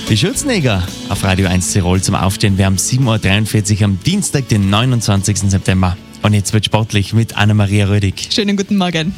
Die Schürzenjäger auf Radio 1 Tirol zum Aufstehen. Wir haben 7.43 Uhr am Dienstag, den 29. September. Und jetzt wird sportlich mit Anna-Maria Rödig. Schönen guten Morgen.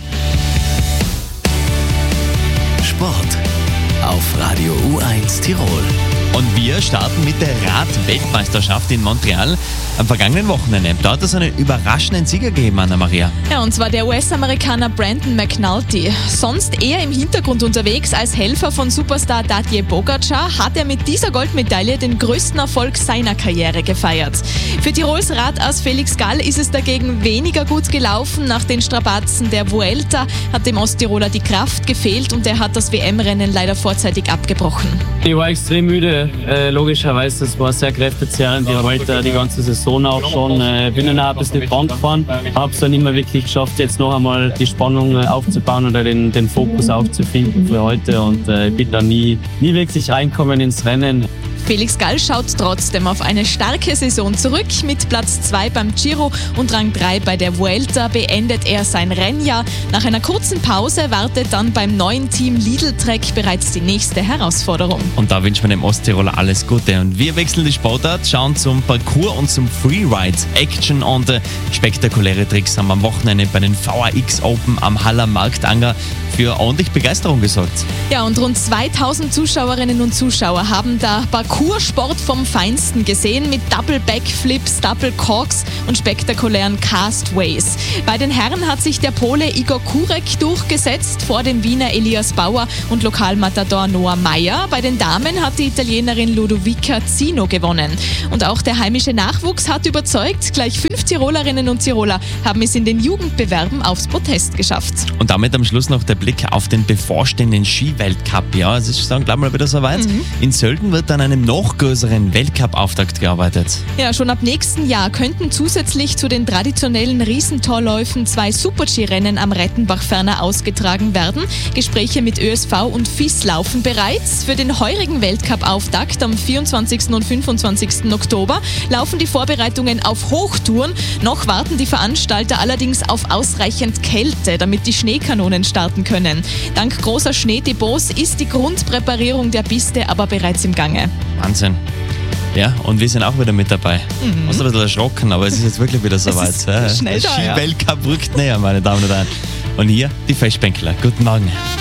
Sport auf Radio U1 Tirol. Und wir starten mit der Rad-Weltmeisterschaft in Montreal am vergangenen Wochenende. Da hat es einen überraschenden Sieger gegeben, Anna-Maria. Ja, und zwar der US-Amerikaner Brandon McNulty. Sonst eher im Hintergrund unterwegs als Helfer von Superstar Tadej Pogačar, hat er mit dieser Goldmedaille den größten Erfolg seiner Karriere gefeiert. Für Tirols Radass Felix Gall ist es dagegen weniger gut gelaufen. Nach den Strapazen der Vuelta hat dem Osttiroler die Kraft gefehlt und er hat das WM-Rennen leider vorzeitig abgebrochen. Ich war extrem müde, logischerweise. Das war sehr kräftezehrend. Ich wollte die ganze Saison auch schon. Bin dann auch ein bisschen Band gefahren. Habe es dann nicht mehr wirklich geschafft, jetzt noch einmal die Spannung aufzubauen oder den Fokus aufzufinden für heute. Und bin dann nie wirklich reinkommen ins Rennen. Felix Gall schaut trotzdem auf eine starke Saison zurück. Mit Platz 2 beim Giro und Rang 3 bei der Vuelta beendet er sein Rennjahr. Nach einer kurzen Pause wartet dann beim neuen Team Lidl Trek bereits die nächste Herausforderung. Und da wünschen wir dem Osttiroler alles Gute. Und wir wechseln die Sportart, schauen zum Parcours und zum Freeride. Action und spektakuläre Tricks haben am Wochenende bei den VAX Open am Haller Marktanger für ordentlich Begeisterung gesorgt. Ja, und rund 2000 Zuschauerinnen und Zuschauer haben da Parcoursport vom Feinsten gesehen mit Double Backflips, Double Corks und spektakulären Castways. Bei den Herren hat sich der Pole Igor Kurek durchgesetzt vor dem Wiener Elias Bauer und Lokalmatador Noah Meyer. Bei den Damen hat die Italienerin Ludovica Zino gewonnen. Und auch der heimische Nachwuchs hat überzeugt. Gleich 5 Tirolerinnen und Tiroler haben es in den Jugendbewerben aufs Podest geschafft. Und damit am Schluss noch der Blick auf den bevorstehenden Skiweltcup. Ja, es ist dann gleich mal wieder soweit. In Sölden wird an einem noch größeren Weltcup-Auftakt gearbeitet. Ja, schon ab nächsten Jahr könnten zusätzlich zu den traditionellen Riesentorläufen 2 Super-Ski-Rennen am Rettenbach-Ferner ausgetragen werden. Gespräche mit ÖSV und FIS laufen bereits. Für den heurigen Weltcup-Auftakt am 24. und 25. Oktober laufen die Vorbereitungen auf Hochtouren. Noch warten die Veranstalter allerdings auf ausreichend Kälte, damit die Schneekanonen starten können. Dank großer Schneedepots ist die Grundpräparierung der Piste aber bereits im Gange. Wahnsinn. Ja, und wir sind auch wieder mit dabei. Muss ein bisschen erschrocken, aber es ist jetzt wirklich wieder soweit. Es ist schnell der da, ja. Skiweltcup rückt näher, meine Damen und Herren. Und hier die Festbänkler. Guten Morgen.